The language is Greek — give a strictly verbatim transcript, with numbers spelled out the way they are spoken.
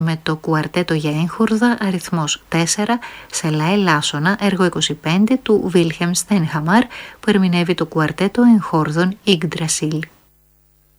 με το κουαρτέτο για έγχορδα αριθμός τέσσερα σε λαέ Λάσσονα, έργο είκοσι πέντε του Βίλχελμ Στένχαμαρ, που ερμηνεύει το κουαρτέτο εγχόρδων Ιγκντρασίλ.